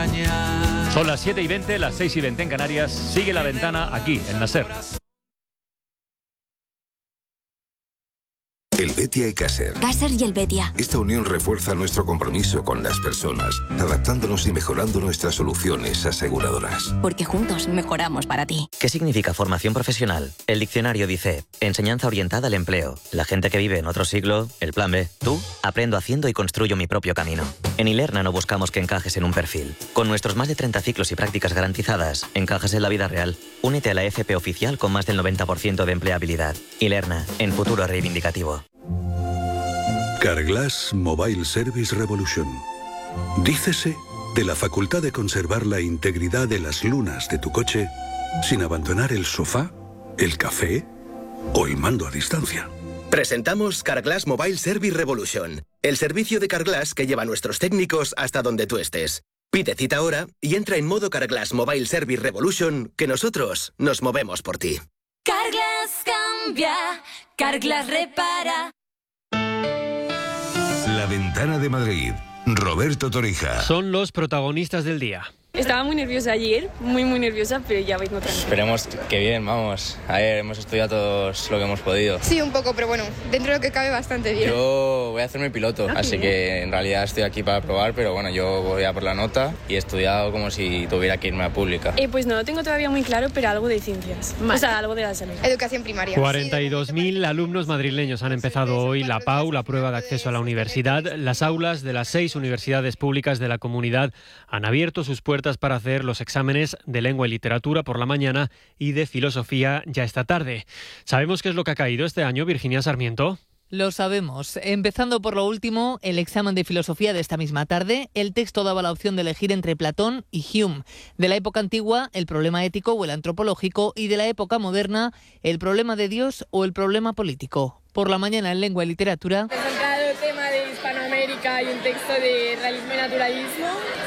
engañar. Son las 7:20, las 6:20 en Canarias. Sigue La Ventana aquí, en la SER. El Betia y Caser. Caser y el Betia. Esta unión refuerza nuestro compromiso con las personas, adaptándonos y mejorando nuestras soluciones aseguradoras. Porque juntos mejoramos para ti. ¿Qué significa formación profesional? El diccionario dice: enseñanza orientada al empleo. La gente que vive en otro siglo, el plan B. Tú, aprendo haciendo y construyo mi propio camino. En Ilerna no buscamos que encajes en un perfil. Con nuestros más de 30 ciclos y prácticas garantizadas, encajas en la vida real. Únete a la FP oficial con más del 90% de empleabilidad. Ilerna, en futuro reivindicativo. Carglass Mobile Service Revolution. Dícese de la facultad de conservar la integridad de las lunas de tu coche sin abandonar el sofá, el café o el mando a distancia. Presentamos Carglass Mobile Service Revolution, el servicio de Carglass que lleva a nuestros técnicos hasta donde tú estés. Pide cita ahora y entra en modo Carglass Mobile Service Revolution, que nosotros nos movemos por ti. Carglass cambia, Carglass repara. La Ventana de Madrid. Roberto Torija. Son los protagonistas del día. Estaba muy nerviosa ayer, muy nerviosa, pero ya vengo tranquila. Esperemos que bien, vamos. A ver, hemos estudiado todos lo que hemos podido. Sí, un poco, pero bueno, dentro de lo que cabe bastante bien. Yo voy a hacerme piloto, así que en realidad estoy aquí para probar, pero bueno, yo voy a por la nota y he estudiado como si tuviera que irme a pública. Pues no lo tengo todavía muy claro, pero algo de ciencias. O sea, algo de la salud. Educación primaria. 42.000 alumnos madrileños han empezado hoy la PAU, la prueba de acceso a la universidad. Las aulas de las 6 universidades públicas de la comunidad han abierto sus puertas para hacer los exámenes de lengua y literatura por la mañana y de filosofía ya esta tarde. ¿Sabemos qué es lo que ha caído este año, Virginia Sarmiento? Lo sabemos. Empezando por lo último, el examen de filosofía de esta misma tarde. El texto daba la opción de elegir entre Platón y Hume. De la época antigua, el problema ético o el antropológico, y de la época moderna, el problema de Dios o el problema político. Por la mañana, en lengua y literatura, Presentado el tema de Hispanoamérica y un texto de realismo y naturalismo.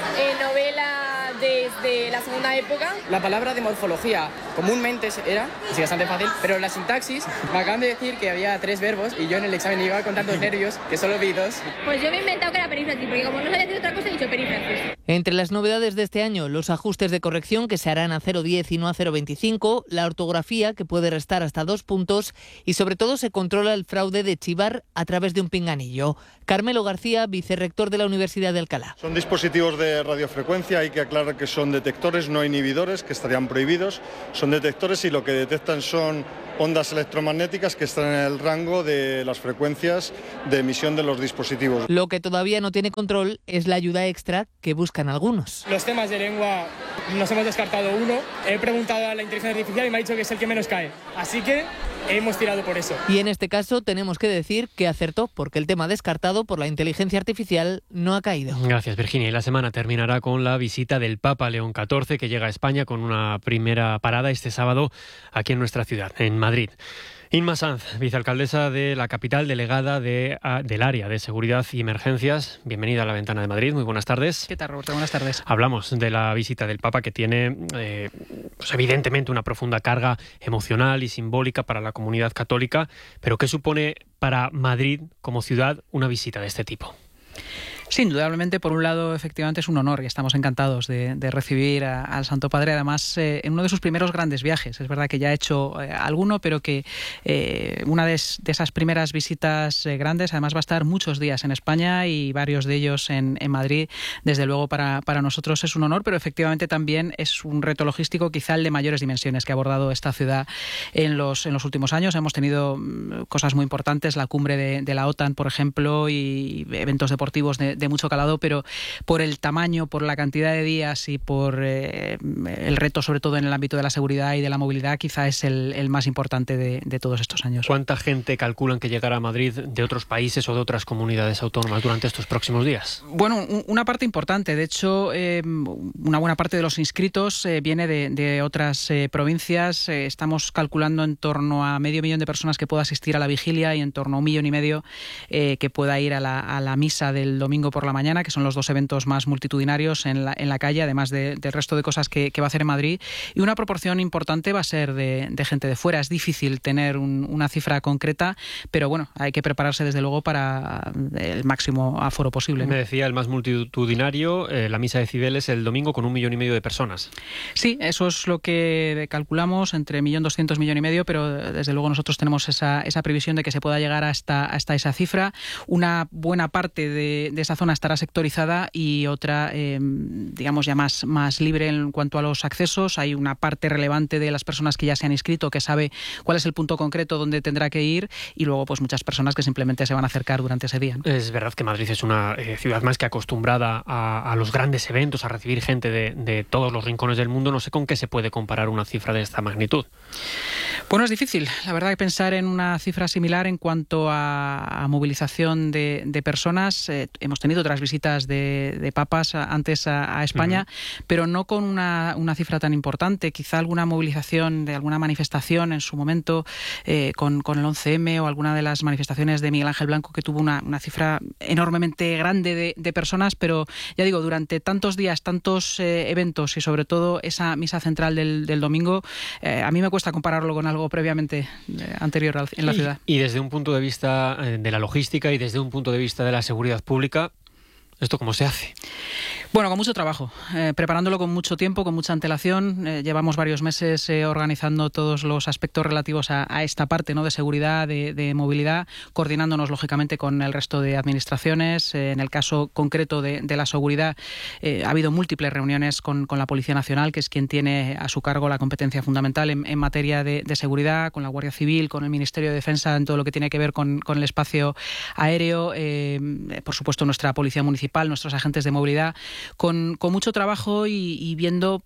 Novela desde la segunda época. La palabra de morfología comúnmente era, así bastante fácil, pero la sintaxis me acaban de decir que había 3 verbos y yo en el examen iba con tantos nervios que solo vi 2. Pues yo me he inventado que era perífrasis, porque como no sabía hacer otra cosa he dicho perífrasis. entre las novedades de este año, los ajustes de corrección que se harán a 0,10 y no a 0,25, la ortografía que puede restar hasta 2 puntos y sobre todo se controla el fraude de chivar a través de un pinganillo. Carmelo García, vicerrector de la Universidad de Alcalá. Son dispositivos de radiofrecuencia, hay que aclarar que son detectores, no inhibidores, que estarían prohibidos. Son detectores y lo que detectan son ondas electromagnéticas que están en el rango de las frecuencias de emisión de los dispositivos. Lo que todavía no tiene control es la ayuda extra que buscan algunos. Los temas de lengua nos hemos descartado uno. He preguntado a la inteligencia artificial y me ha dicho que es el que menos cae. Así que hemos tirado por eso. Y en este caso tenemos que decir que acertó, porque el tema descartado por la inteligencia artificial no ha caído. Gracias, Virginia. Y la semana terminará con la visita del Papa León XIV, que llega a España con una primera parada este sábado aquí en nuestra ciudad, en Madrid. Inma Sanz, vicealcaldesa de la capital, delegada del área de seguridad y emergencias. Bienvenida a La Ventana de Madrid. Muy buenas tardes. ¿Qué tal, Roberto? Buenas tardes. Hablamos de la visita del Papa, que tiene pues evidentemente una profunda carga emocional y simbólica para la comunidad católica, pero ¿qué supone para Madrid como ciudad una visita de este tipo? Sí, indudablemente, por un lado, efectivamente es un honor y estamos encantados de recibir al Santo Padre, además en uno de sus primeros grandes viajes. Es verdad que ya ha hecho alguno, pero que una de esas primeras visitas grandes, además va a estar muchos días en España y varios de ellos en Madrid. Desde luego para nosotros es un honor, pero efectivamente también es un reto logístico quizá el de mayores dimensiones que ha abordado esta ciudad en los últimos años. Hemos tenido cosas muy importantes, la cumbre de la OTAN, por ejemplo, y eventos deportivos de mucho calado, pero por el tamaño, por la cantidad de días y por el reto, sobre todo en el ámbito de la seguridad y de la movilidad, quizá es el más importante de todos estos años. ¿Cuánta gente calculan que llegará a Madrid de otros países o de otras comunidades autónomas durante estos próximos días? Bueno, una parte importante. De hecho, una buena parte de los inscritos viene de otras provincias. Estamos calculando en torno a 500.000 de personas que pueda asistir a la vigilia y en torno a 1,5 millones que pueda ir a la misa del domingo por la mañana, que son los 2 eventos más multitudinarios en la calle, además del resto de cosas que va a hacer en Madrid. Y una proporción importante va a ser de gente de fuera. Es difícil tener una cifra concreta, pero bueno, hay que prepararse desde luego para el máximo aforo posible, ¿no? Me decía el más multitudinario, la misa de Cibeles el domingo con 1,5 millones de personas. Sí, eso es lo que calculamos, entre 1.200.000 y 1,5 millones, pero desde luego nosotros tenemos esa previsión de que se pueda llegar hasta esa cifra. Una buena parte de esa zona estará sectorizada y otra, digamos, ya más libre en cuanto a los accesos. Hay una parte relevante de las personas que ya se han inscrito que sabe cuál es el punto concreto donde tendrá que ir, y luego pues muchas personas que simplemente se van a acercar durante ese día, ¿no? Es verdad que Madrid es una ciudad más que acostumbrada a los grandes eventos, a recibir gente de todos los rincones del mundo. No sé con qué se puede comparar una cifra de esta magnitud. Bueno, es difícil, la verdad, que pensar en una cifra similar en cuanto a movilización de personas. Hemos tenido otras visitas de papas antes a España, pero no con una cifra tan importante. Quizá alguna movilización de alguna manifestación en su momento con el 11M o alguna de las manifestaciones de Miguel Ángel Blanco, que tuvo una cifra enormemente grande de personas, pero ya digo, durante tantos días, tantos eventos y sobre todo esa misa central del domingo, a mí me cuesta compararlo con algo previamente anterior en la ciudad. Y desde un punto de vista de la logística y desde un punto de vista de la seguridad pública, ¿esto cómo se hace? Bueno, con mucho trabajo, preparándolo con mucho tiempo, con mucha antelación. Llevamos varios meses organizando todos los aspectos relativos a esta parte, ¿no?, de seguridad, de movilidad, coordinándonos lógicamente con el resto de administraciones. En el caso concreto de la seguridad, ha habido múltiples reuniones con la Policía Nacional, que es quien tiene a su cargo la competencia fundamental en materia de seguridad, con la Guardia Civil, con el Ministerio de Defensa en todo lo que tiene que ver con el espacio aéreo, por supuesto nuestra Policía Municipal, nuestros agentes de movilidad, con mucho trabajo y viendo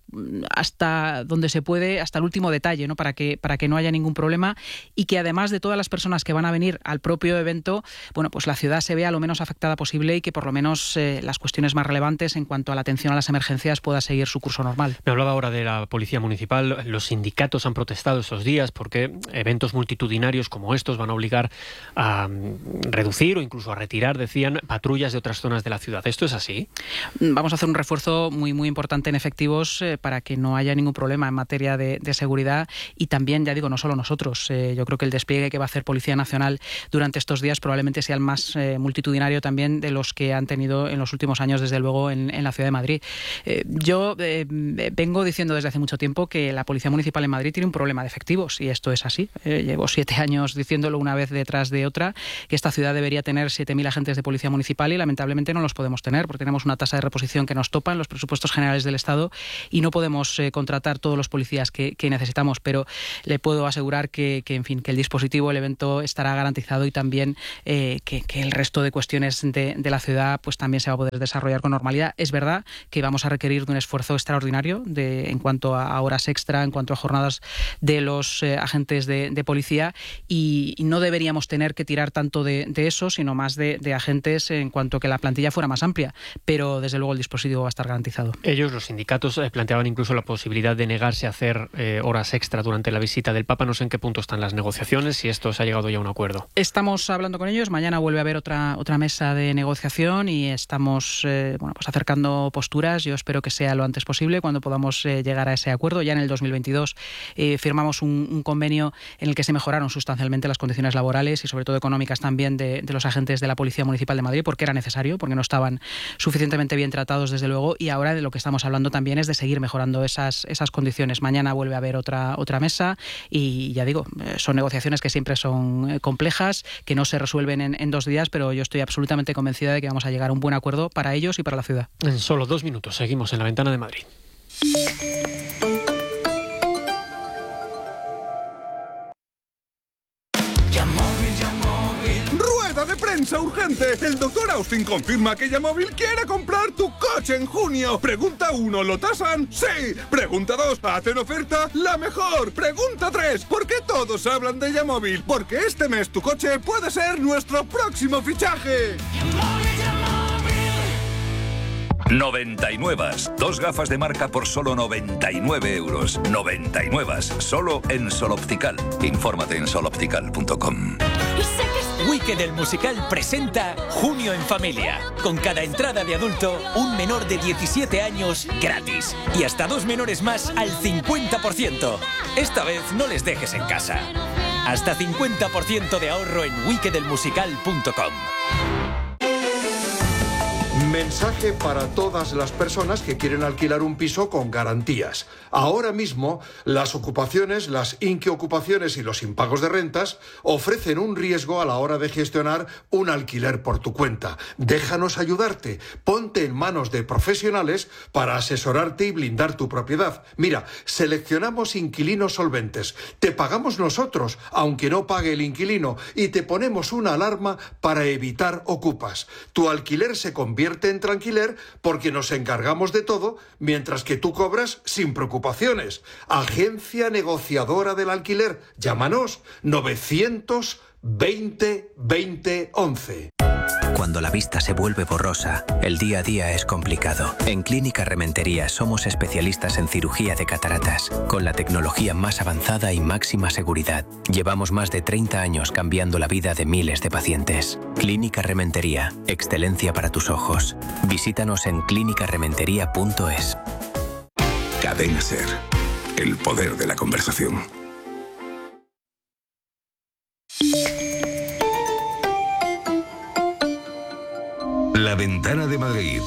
hasta donde se puede, hasta el último detalle, ¿no?, para que no haya ningún problema, y que además de todas las personas que van a venir al propio evento, bueno, pues la ciudad se vea lo menos afectada posible y que por lo menos las cuestiones más relevantes en cuanto a la atención a las emergencias pueda seguir su curso normal. Me hablaba ahora de la Policía Municipal. Los sindicatos han protestado estos días porque eventos multitudinarios como estos van a obligar a reducir o incluso a retirar, decían, patrullas de otras zonas de la ciudad. ¿Esto es así? Vamos a hacer un refuerzo muy importante en efectivos para que no haya ningún problema en materia de seguridad, y también, ya digo, no solo nosotros. Yo creo que el despliegue que va a hacer Policía Nacional durante estos días probablemente sea el más multitudinario también de los que han tenido en los últimos años, desde luego, en la ciudad de Madrid. Yo vengo diciendo desde hace mucho tiempo que la Policía Municipal en Madrid tiene un problema de efectivos, y esto es así. Llevo 7 años diciéndolo una vez detrás de otra, que esta ciudad debería tener 7.000 agentes de Policía Municipal, y lamentablemente no los podemos tener porque tenemos una tasa de reposición que nos topa en los presupuestos generales del Estado y no podemos contratar todos los policías que necesitamos, pero le puedo asegurar que el dispositivo, el evento estará garantizado, y también que el resto de cuestiones de la ciudad pues también se va a poder desarrollar con normalidad. Es verdad que vamos a requerir de un esfuerzo extraordinario en cuanto a horas extra, en cuanto a jornadas de los agentes de policía, y no deberíamos tener que tirar tanto de eso, sino más de agentes en cuanto a que la plantilla fuera más amplia, pero desde luego el dispositivo va a estar garantizado. Ellos, los sindicatos, planteaban incluso la posibilidad de negarse a hacer horas extra durante la visita del Papa. No sé en qué punto están las negociaciones, si esto se ha llegado ya a un acuerdo. Estamos hablando con ellos, mañana vuelve a haber otra mesa de negociación y estamos pues acercando posturas. Yo espero que sea lo antes posible cuando podamos llegar a ese acuerdo. Ya en el 2022 firmamos un convenio en el que se mejoraron sustancialmente las condiciones laborales y sobre todo económicas también de los agentes de la Policía Municipal de Madrid, porque era necesario, porque no estaban suficientemente bien tratados, desde luego, y ahora de lo que estamos hablando también es de seguir mejorando esas condiciones. Mañana vuelve a haber otra mesa y ya digo, son negociaciones que siempre son complejas, que no se resuelven en 2 días, pero yo estoy absolutamente convencida de que vamos a llegar a un buen acuerdo para ellos y para la ciudad. En solo 2 minutos seguimos en La Ventana de Madrid. De prensa urgente. El doctor Austin confirma que Yamóvil quiere comprar tu coche en junio. Pregunta 1, ¿lo tasan? Sí. Pregunta 2, ¿hacen oferta? La mejor. Pregunta 3, ¿por qué todos hablan de Yamóvil? Porque este mes tu coche puede ser nuestro próximo fichaje. 99. 2 gafas de marca por solo 99 euros. 99. Solo en Sol Optical. Infórmate en soloptical.com. Wicked el musical presenta Junio en Familia. Con cada entrada de adulto, un menor de 17 años gratis. Y hasta 2 menores más al 50%. Esta vez no les dejes en casa. Hasta 50% de ahorro en wickedelmusical.com. Mensaje para todas las personas que quieren alquilar un piso con garantías. Ahora mismo, las ocupaciones, las inquiocupaciones y los impagos de rentas ofrecen un riesgo a la hora de gestionar un alquiler por tu cuenta. Déjanos ayudarte. Ponte en manos de profesionales para asesorarte y blindar tu propiedad. Mira, seleccionamos inquilinos solventes. Te pagamos nosotros, aunque no pague el inquilino, y te ponemos una alarma para evitar ocupas. Tu alquiler se convierte en tranquiler porque nos encargamos de todo mientras que tú cobras sin preocupaciones. Agencia negociadora del alquiler. Llámanos 920 20 11. Cuando la vista se vuelve borrosa, el día a día es complicado. En Clínica Rementería somos especialistas en cirugía de cataratas, con la tecnología más avanzada y máxima seguridad. Llevamos más de 30 años cambiando la vida de miles de pacientes. Clínica Rementería, excelencia para tus ojos. Visítanos en clinicarementería.es. Cadena SER, el poder de la conversación. La Ventana de Madrid.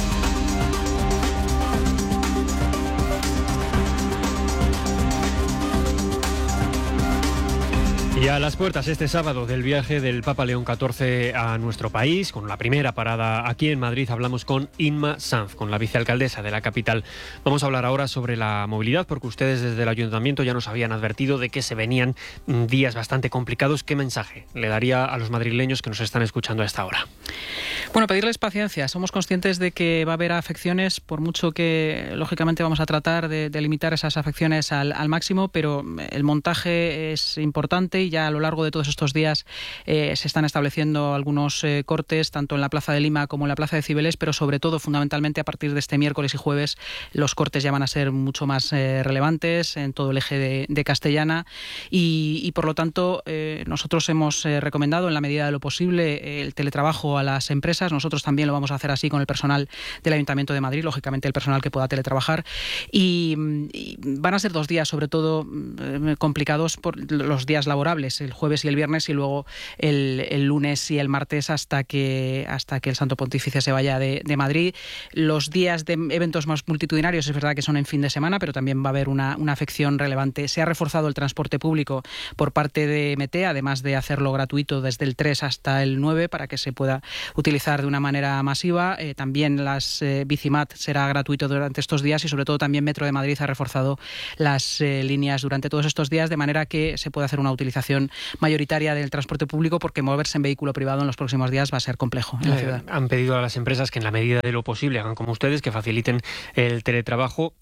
Y a las puertas este sábado del viaje del Papa León XIV a nuestro país, con la primera parada aquí en Madrid, hablamos con Inma Sanz, con la vicealcaldesa de la capital. Vamos a hablar ahora sobre la movilidad, porque ustedes desde el ayuntamiento ya nos habían advertido de que se venían días bastante complicados. ¿Qué mensaje le daría a los madrileños que nos están escuchando a esta hora? Bueno, pedirles paciencia. Somos conscientes de que va a haber afecciones, por mucho que lógicamente vamos a tratar de limitar esas afecciones al máximo, pero el montaje es importante y ya a lo largo de todos estos días se están estableciendo algunos cortes, tanto en la Plaza de Lima como en la Plaza de Cibeles, pero sobre todo, fundamentalmente, a partir de este miércoles y jueves, los cortes ya van a ser mucho más relevantes en todo el eje de Castellana y por lo tanto, nosotros hemos recomendado, en la medida de lo posible, el teletrabajo a las empresas. Nosotros también lo vamos a hacer así con el personal del Ayuntamiento de Madrid, lógicamente el personal que pueda teletrabajar, y van a ser 2 días, sobre todo, complicados por los días laborables, el jueves y el viernes, y luego el lunes y el martes hasta que el Santo Pontífice se vaya de Madrid. Los días de eventos más multitudinarios es verdad que son en fin de semana, pero también va a haber una afección relevante. Se ha reforzado el transporte público por parte de MT, además de hacerlo gratuito desde el 3 hasta el 9 para que se pueda utilizar de una manera masiva. También las Bicimat será gratuito durante estos días y sobre todo también Metro de Madrid ha reforzado las líneas durante todos estos días, de manera que se puede hacer una utilización mayoritaria del transporte público, porque moverse en vehículo privado en los próximos días va a ser complejo en la ciudad. Han pedido a las empresas que en la medida de lo posible hagan como ustedes, que faciliten el teletrabajo.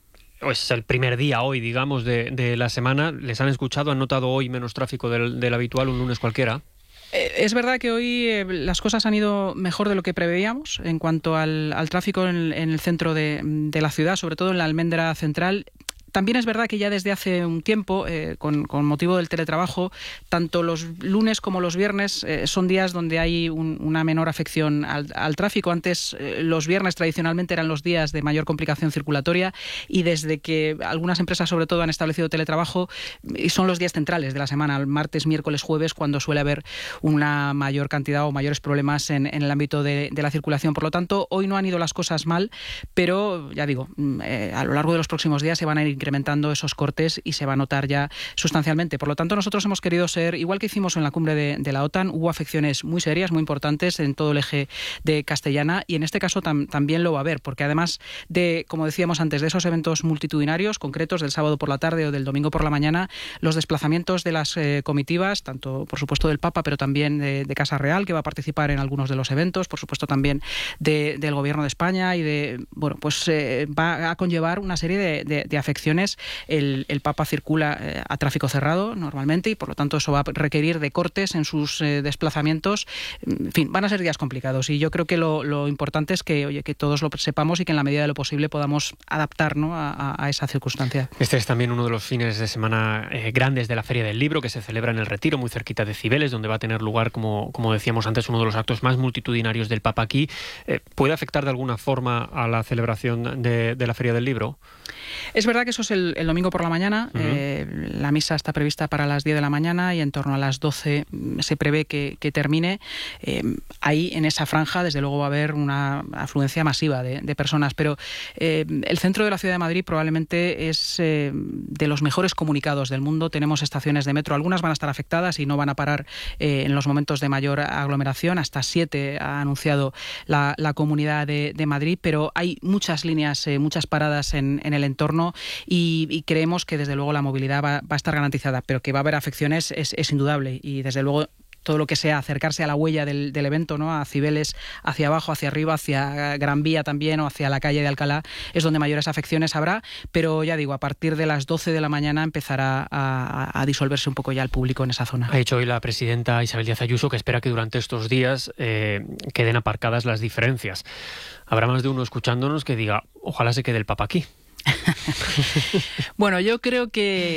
Es el primer día hoy, digamos, de la semana. ¿Les han escuchado? ¿Han notado hoy menos tráfico del habitual un lunes cualquiera? Es verdad que hoy las cosas han ido mejor de lo que preveíamos en cuanto al tráfico en el centro de la ciudad, sobre todo en la Almendra Central. También es verdad que ya desde hace un tiempo, con motivo del teletrabajo, tanto los lunes como los viernes son días donde hay una menor afección al tráfico. Antes, los viernes tradicionalmente eran los días de mayor complicación circulatoria, y desde que algunas empresas sobre todo han establecido teletrabajo, son los días centrales de la semana, el martes, miércoles, jueves, cuando suele haber una mayor cantidad o mayores problemas en el ámbito de la circulación. Por lo tanto, hoy no han ido las cosas mal, pero ya digo, a lo largo de los próximos días se van a ir incrementando esos cortes y se va a notar ya sustancialmente. Por lo tanto, nosotros hemos querido ser, igual que hicimos en la cumbre de la OTAN, hubo afecciones muy serias, muy importantes en todo el eje de Castellana, y en este caso también lo va a haber, porque además de, como decíamos antes, de esos eventos multitudinarios concretos del sábado por la tarde o del domingo por la mañana, los desplazamientos de las comitivas, tanto por supuesto del Papa, pero también de Casa Real, que va a participar en algunos de los eventos, por supuesto también del Gobierno de España, y va a conllevar una serie de afecciones restricciones. El Papa circula a tráfico cerrado normalmente y por lo tanto eso va a requerir de cortes en sus desplazamientos. En fin, van a ser días complicados y yo creo que lo importante es que todos lo sepamos y que en la medida de lo posible podamos adaptar, ¿no?, a esa circunstancia. Este es también uno de los fines de semana grandes de la Feria del Libro, que se celebra en El Retiro, muy cerquita de Cibeles, donde va a tener lugar, como decíamos antes, uno de los actos más multitudinarios del Papa aquí. ¿Puede afectar de alguna forma a la celebración de la Feria del Libro? Es verdad que eso es el domingo por la mañana. La misa está prevista para las 10 de la mañana y en torno a las 12 se prevé que termine. Ahí, en esa franja, desde luego va a haber una afluencia masiva de personas, pero el centro de la ciudad de Madrid probablemente es de los mejores comunicados del mundo. Tenemos estaciones de metro, algunas van a estar afectadas y no van a parar en los momentos de mayor aglomeración. Hasta 7 ha anunciado la Comunidad de Madrid, pero hay muchas líneas, muchas paradas en el entorno y creemos que desde luego la movilidad va a estar garantizada, pero que va a haber afecciones es indudable y desde luego todo lo que sea acercarse a la huella del evento, ¿no?, a Cibeles, hacia abajo, hacia arriba, hacia Gran Vía también o hacia la calle de Alcalá, es donde mayores afecciones habrá, pero ya digo, a partir de las 12 de la mañana empezará a disolverse un poco ya el público en esa zona. Ha dicho hoy la presidenta Isabel Díaz Ayuso que espera que durante estos días queden aparcadas las diferencias. Habrá más de uno escuchándonos que diga, ojalá se quede el Papa aquí. Bueno, yo creo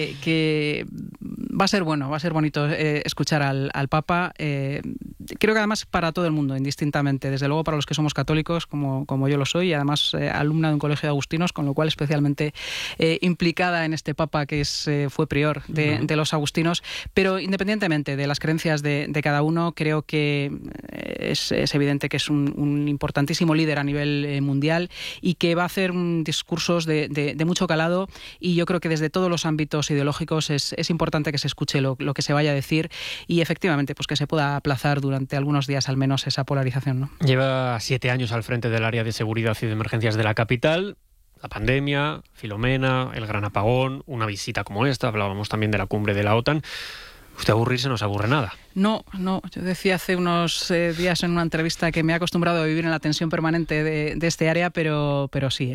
que va a ser bonito escuchar al Papa. Creo que además para todo el mundo, indistintamente, desde luego para los que somos católicos, como yo lo soy, y además alumna de un colegio de agustinos, con lo cual especialmente implicada en este Papa que fue prior de los agustinos, pero independientemente de las creencias de cada uno, creo que es evidente que es un importantísimo líder a nivel mundial y que va a hacer discursos de mucho calado, y yo creo que desde todos los ámbitos ideológicos es importante que se escuche lo que se vaya a decir y efectivamente pues que se pueda aplazar durante algunos días al menos esa polarización, ¿no? Lleva 7 años al frente del área de seguridad y de emergencias de la capital. La pandemia, Filomena, el gran apagón, una visita como esta, hablábamos también de la cumbre de la OTAN. Usted aburrirse no se aburre nada. No, yo decía hace unos días en una entrevista que me he acostumbrado a vivir en la tensión permanente de este área, pero sí,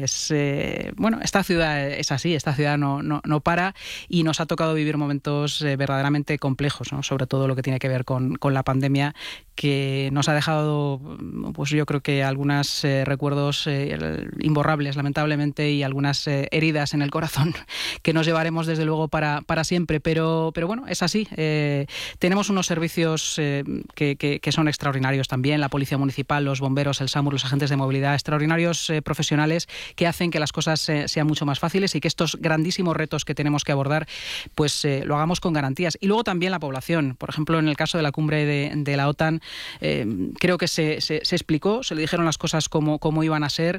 esta ciudad es así, esta ciudad no para y nos ha tocado vivir momentos verdaderamente complejos, ¿no? Sobre todo lo que tiene que ver con la pandemia, que nos ha dejado, pues yo creo que algunos recuerdos imborrables, lamentablemente, y algunas heridas en el corazón que nos llevaremos desde luego para siempre, pero bueno, es así. Tenemos unos servicios que son extraordinarios también, la Policía Municipal, los bomberos, el SAMUR, los agentes de movilidad, extraordinarios profesionales que hacen que las cosas sean mucho más fáciles y que estos grandísimos retos que tenemos que abordar pues lo hagamos con garantías. Y luego también la población. Por ejemplo, en el caso de la cumbre de la OTAN, creo que se explicó, se le dijeron las cosas como iban a ser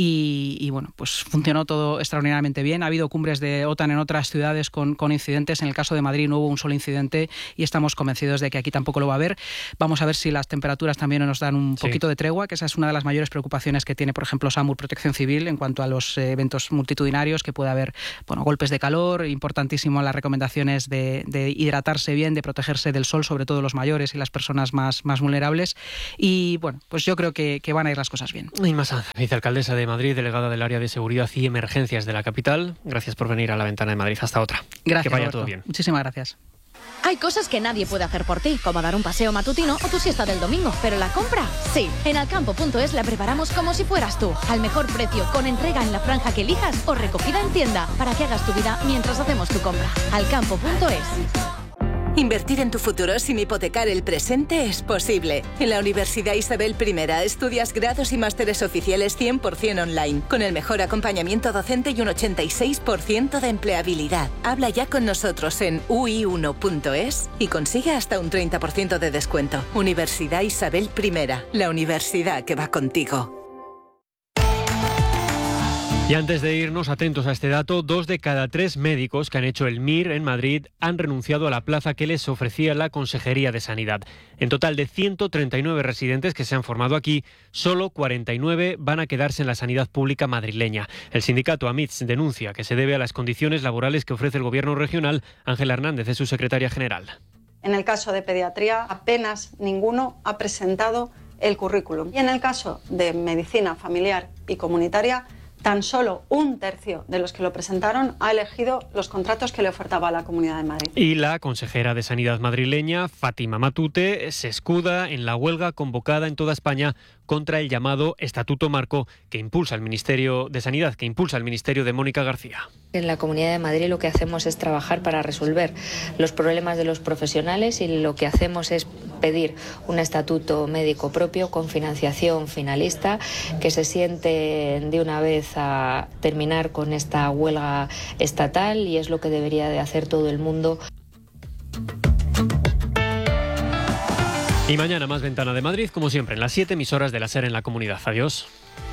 y bueno, pues funcionó todo extraordinariamente bien. Ha habido cumbres de OTAN en otras ciudades con incidentes. En el caso de Madrid no hubo un solo incidente y estamos convencidos de que aquí tampoco lo va a haber. Vamos a ver si las temperaturas también nos dan un poquito de tregua, que esa es una de las mayores preocupaciones que tiene, por ejemplo, SAMUR Protección Civil en cuanto a los eventos multitudinarios, que puede haber golpes de calor, importantísimo las recomendaciones de hidratarse bien, de protegerse del sol, sobre todo los mayores y las personas más vulnerables. Y bueno, pues yo creo que van a ir las cosas bien. Inma Sanz, vicealcaldesa de Madrid, delegada del área de seguridad y emergencias de la capital. Gracias por venir a La Ventana de Madrid. Hasta otra. Gracias, que vaya Roberto. todo bien. Muchísimas gracias. Hay cosas que nadie puede hacer por ti, como dar un paseo matutino o tu siesta del domingo, pero la compra, sí. En Alcampo.es la preparamos como si fueras tú, al mejor precio, con entrega en la franja que elijas o recogida en tienda, para que hagas tu vida mientras hacemos tu compra. Alcampo.es. Invertir en tu futuro sin hipotecar el presente es posible. En la Universidad Isabel I estudias grados y másteres oficiales 100% online, con el mejor acompañamiento docente y un 86% de empleabilidad. Habla ya con nosotros en ui1.es y consigue hasta un 30% de descuento. Universidad Isabel I, la universidad que va contigo. Y antes de irnos, atentos a este dato, 2 de cada 3 médicos que han hecho el MIR en Madrid han renunciado a la plaza que les ofrecía la Consejería de Sanidad. En total de 139 residentes que se han formado aquí, solo 49 van a quedarse en la sanidad pública madrileña. El sindicato AMITS denuncia que se debe a las condiciones laborales que ofrece el gobierno regional. Ángela Hernández es su secretaria general. En el caso de pediatría, apenas ninguno ha presentado el currículum. Y en el caso de medicina familiar y comunitaria, tan solo 1/3 de los que lo presentaron ha elegido los contratos que le ofertaba la Comunidad de Madrid. Y la consejera de Sanidad madrileña, Fátima Matute, se escuda en la huelga convocada en toda España contra el llamado Estatuto Marco que impulsa el Ministerio de Sanidad, que impulsa el Ministerio de Mónica García. En la Comunidad de Madrid lo que hacemos es trabajar para resolver los problemas de los profesionales y lo que hacemos es pedir un estatuto médico propio con financiación finalista, que se siente de una vez a terminar con esta huelga estatal, y es lo que debería de hacer todo el mundo. Y mañana más Ventana de Madrid, como siempre, en las 7 emisoras de la SER en la comunidad. Adiós.